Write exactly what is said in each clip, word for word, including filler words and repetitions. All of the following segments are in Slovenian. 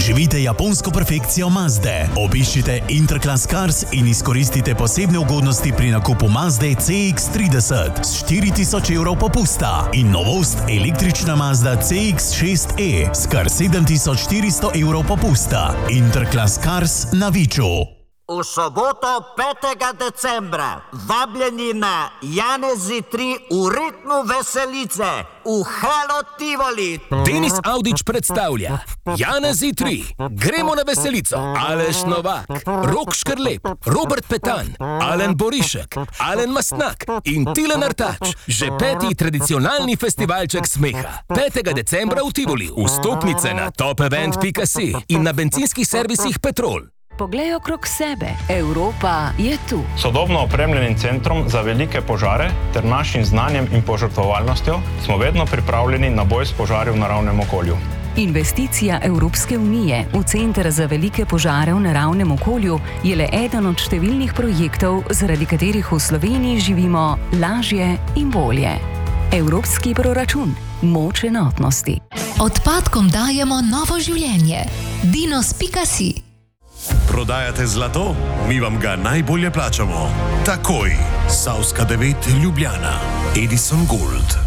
Doživite japonsko perfekcijo Mazde. Obiščite Interclass Cars in izkoristite posebne ugodnosti pri nakupu Mazde C X trideset s štiri tisoč evrov popusta in novost električna Mazda C X šest E s kar sedem tisoč štiristo evrov popusta. Interclass Cars na Viču. V soboto petega decembra vabljeni na Janezi tri v ritmu veselice v Hello Tivoli. Denis Avdić predstavlja Janezi tri, gremo na veselico. Aleš Novak, Rok Škrlep, Robert Petan, Alen Borišek, Alen Mastnak in Tilen Artač. Že peti tradicionalni festivalček smeha. petega decembra v Tivoli. Vstopnice na top event pika si in na bencinskih servisih Petrol. Poglej okrog sebe. Evropa je tu. Sodobno opremljenim centrom za velike požare ter našim znanjem in požrtvovalnostjo smo vedno pripravljeni na boj s požari v naravnem okolju. Investicija Evropske unije v Center za velike požare v naravnem okolju je le eden od številnih projektov, zaradi katerih v Sloveniji živimo lažje in bolje. Evropski proračun. Moč enotnosti. Odpadkom dajemo novo življenje. dinos pika si. Prodajate zlato? Mi vam ga najbolje plačamo. Takoj. Savska devet Ljubljana. Edison Gold.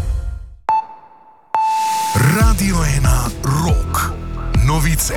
Radio ena Rock. Novice.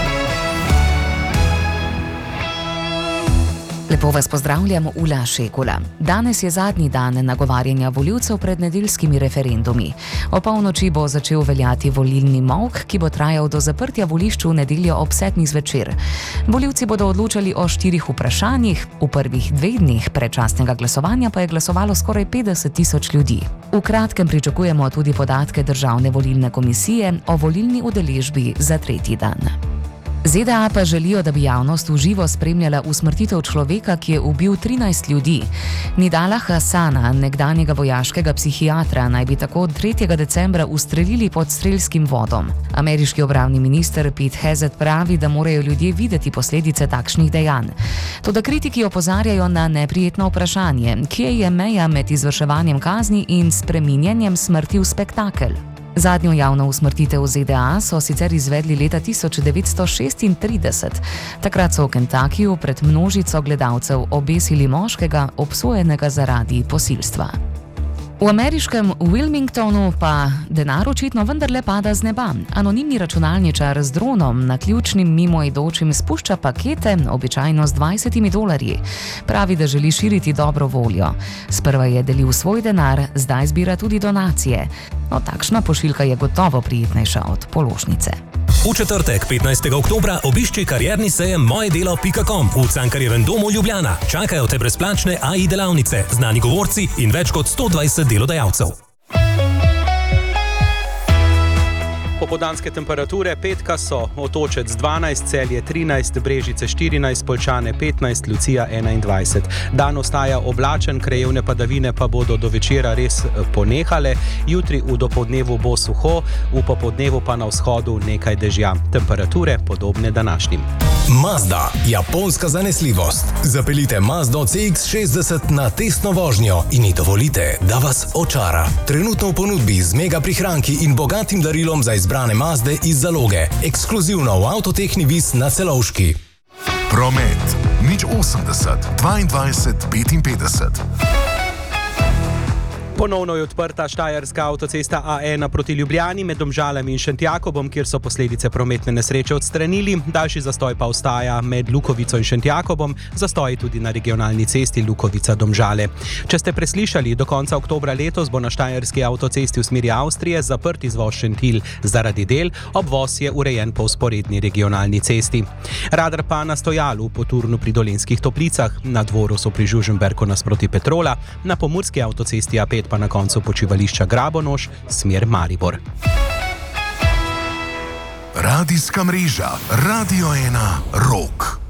Lepo vas pozdravljam, Ula Šekula. Danes je zadnji dan nagovarjanja volivcev pred nedeljskimi referendumi. O polnoči bo začel veljati volilni molk, ki bo trajal do zaprtja volišč v nedeljo ob sedmih zvečer. Volivci bodo odločali o štirih vprašanjih, v prvih dveh dneh predčasnega glasovanja pa je glasovalo skoraj petdeset tisoč ljudi. V kratkem pričakujemo tudi podatke Državne volilne komisije o volilni udeležbi za tretji dan. ZDA pa želijo, da bi javnost v živo spremljala usmrtitev človeka, ki je ubil trinajst ljudi. Nidala Hasana, nekdanjega vojaškega psihiatra, naj bi tako tretjega decembra ustrelili pod strelskim vodom. Ameriški obrambni minister Pete Hegseth pravi, da morajo ljudje videti posledice takšnih dejanj. Toda kritiki opozarjajo na neprijetno vprašanje, kje je meja med izvrševanjem kazni in spreminjanjem smrti v spektakel. Zadnjo javno usmrtitev v ZDA so sicer izvedli leta tisoč devetsto šestintrideset. Takrat so v Kentuckyju pred množico gledalcev obesili moškega, obsojenega zaradi posilstva. V ameriškem Wilmingtonu pa denar očitno vendarle pada z neba. Anonimni računalničar z dronom na ključnim mimoidočim spušča pakete, običajno z dvajsetimi dolarji. Pravi, da želi širiti dobro voljo. Sprva je delil svoj denar, zdaj zbira tudi donacije. No, takšna pošiljka je gotovo prijetnejša od položnice. V četrtek, petnajstega oktobra, obišči karierni sejem moje delo pika com v Cankarjevem domu Ljubljana. Čakajo te brezplačne A I delavnice, znani govorci in več kot sto dvajset delodajalcev. Popoldanske temperature petka so Otočec dvanajst, Celje trinajst, Brežice štirinajst, Poljčane petnajst, Lucija enaindvajset. Dan ostaja oblačen, krajevne padavine pa bodo do večera res ponehale. Jutri v dopoldnevu bo suho, v popoldnevu pa na vzhodu nekaj dežja. Temperature podobne današnjim. Mazda, japonska zanesljivost. Zapeljite Mazdo C X šestdeset na testno vožnjo in ji dovolite, da vas očara. Trenutno v ponudbi z mega prihranki in bogatim darilom za izbrane Mazde iz zaloge. Ekskluzivno v Avtotehni Vis na Celovški. Promet. nič osemdeset, dvaindvajset, petinpetdeset. Ponovno je odprta štajerska avtocesta A ena proti Ljubljani med Domžalami in Šentjakobom, kjer so posledice prometne nesreče odstranili. Daljši zastoj pa ostaja med Lukovico in Šentjakobom, zastoj tudi na regionalni cesti Lukovica-Domžale. Če ste preslišali, do konca oktobra letos bo na štajerski avtocesti v smeri Avstrije zaprt izvoz Šentilj zaradi del, obvoz je urejen po vzporedni regionalni cesti. Radar pa na stojalu po Turnu pri Dolenjskih Toplicah, na dvoru so pri Žuženberku nasproti Petrola, na pomurski avtocesti A pet pa na koncu počivališča Grabonoš, smer Maribor. Radijska mreža Radio ena Rock.